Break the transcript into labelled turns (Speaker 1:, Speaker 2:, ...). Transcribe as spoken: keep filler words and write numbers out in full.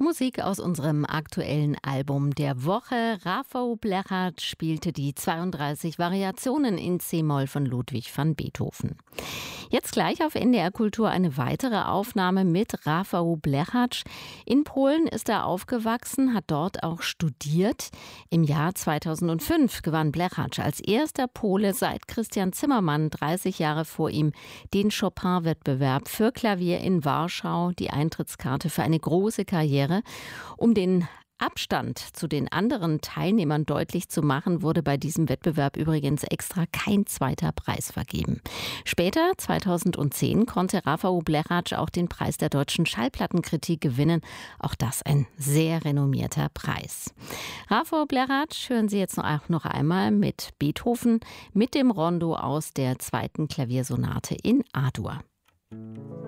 Speaker 1: Musik aus unserem aktuellen Album der Woche. Rafał Blechacz spielte die zweiunddreißig Variationen in C-Moll von Ludwig van Beethoven. Jetzt gleich auf N D R Kultur eine weitere Aufnahme mit Rafał Blechacz. In Polen ist er aufgewachsen, hat dort auch studiert. Im Jahr zweitausendfünf gewann Blechacz als erster Pole seit Christian Zimmermann dreißig Jahre vor ihm den Chopin-Wettbewerb für Klavier in Warschau, die Eintrittskarte für eine große Karriere. Um den Abstand zu den anderen Teilnehmern deutlich zu machen, wurde bei diesem Wettbewerb übrigens extra kein zweiter Preis vergeben. Später, zweitausendzehn, konnte Rafał Blechacz auch den Preis der deutschen Schallplattenkritik gewinnen. Auch das ein sehr renommierter Preis. Rafał Blechacz hören Sie jetzt noch einmal mit Beethoven, mit dem Rondo aus der zweiten Klaviersonate in A-Dur.